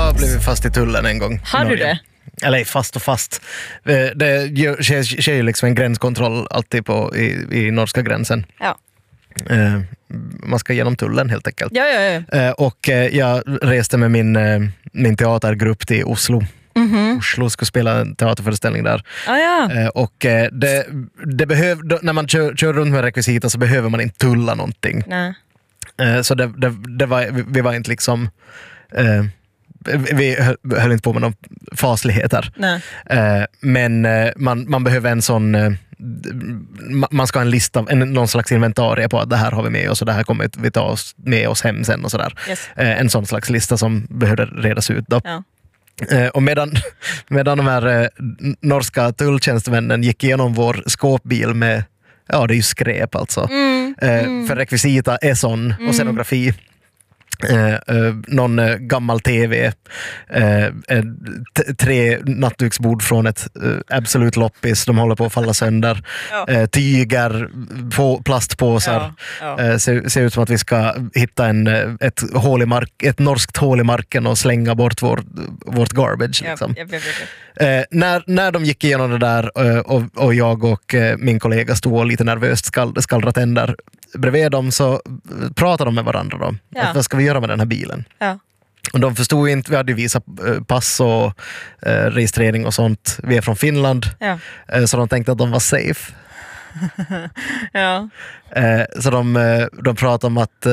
har blivit fast i tullen en gång. Har du det? Eller fast. Det sker ju liksom en gränskontroll alltid i norska gränsen. Ja. Man ska genom tullen helt enkelt. Ja. Och jag reste med min teatergrupp till Oslo. Oslo skulle spela en teaterföreställning där. Och när man kör runt med rekvisita så behöver man inte tulla någonting. Nej. Så vi var inte liksom vi höll inte på med någon fasligheter. Men man behöver en sån man ska ha en lista, någon slags inventarie på att det här har vi med oss och det här kommer vi ta oss med oss hem sen och sådär. Yes. En sån slags lista som behövde redas ut då. Ja. Och medan de här norska tulltjänstemännen gick igenom vår skåpbil med, ja det är ju skräp alltså. För rekvisita är sån och scenografi. Någon gammal tv, 3 nattduksbord från ett absolut loppis, de håller på att falla sönder, tyger, plastpåsar. Ser ut som att vi ska hitta ett norskt hål i marken och slänga bort vårt garbage liksom. När de gick igenom det där och jag och min kollega stod och lite nervöst skallra tänder bredvid dem, så pratade de med varandra då. Vad ska vi göra med den här bilen? Ja. Och de förstod inte, vi hade visat pass och registrering och sånt. Vi är från Finland. Ja. Så de tänkte att de var safe. Så de pratade om att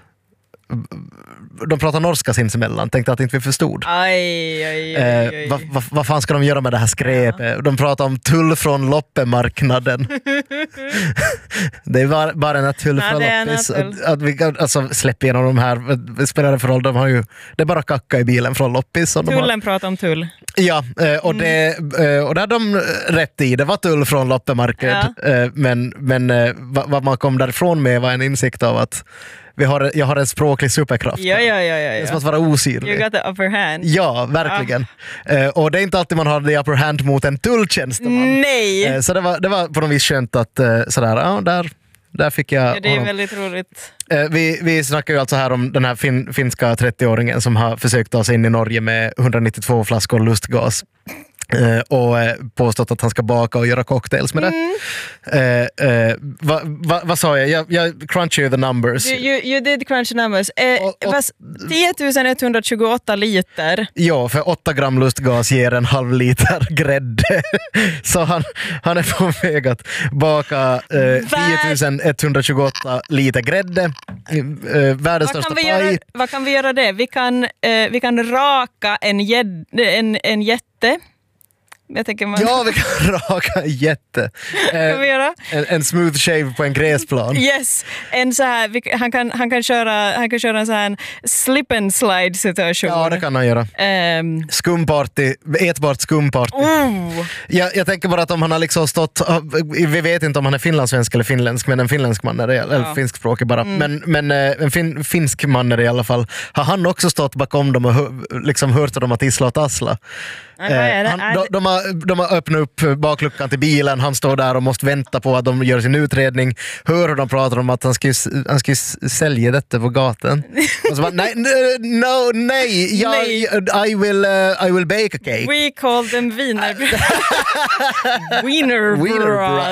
de pratar norska sinsemellan, tänkte att inte vi förstod. Vad fan ska de göra med det här skräpet? De pratar om tull från loppemarknaden. Det är bara en tull från loppis. Att vi alltså släpper igenom de här, det spelar det för roll, det är bara kacka i bilen från loppis. Tullen pratar om tull. Ja, och det hade de rätt i. Det var tull från loppemarknaden. Men vad man kom därifrån med var en insikt av att jag har en språklig superkraft. Ja. Det är som att vara osynlig. You got the upper hand. Ja, verkligen. Och det är inte alltid man har the upper hand mot en tulltjänsteman. Nej! Så det var på något vis skönt att där fick jag... Ja, det är väldigt roligt. Vi snackar ju alltså här om den här finska 30-åringen som har försökt ta sig in i Norge med 192 flaskor lustgas. Och påstått att han ska baka och göra cocktails med det. Vad sa jag? Jag crunchade the numbers. You did crunch the numbers. 10 128 liter. Ja, för 8 gram lustgas ger en halv liter grädde. Så han är på väg att baka 10 128 liter grädde. Världens största paj. Vad kan vi göra det? Vi kan raka en jätte. Vi kan raka jätte. Kan vi göra? En smooth shave på en gräsplan. Yes. En så här, han kan köra en så här slip and slide situation. Ja, det kan han göra. Skumparty, ätbart skumparty. Jag tänker bara att om han har liksom stått, vi vet inte om han är finlandssvensk eller finländsk, men en finländsk man är det, eller finskspråkig bara. Men en finsk man är det i alla fall. Har han också stått bakom dem och liksom hört dem att tissla och tassla? De har öppnat upp bakluckan till bilen. Han står där och måste vänta på att de gör sin utredning. Hör hur de pratar om att han ska sälja detta på gatan. Och så bara, nej. I will bake a cake. We call them wienerbröd.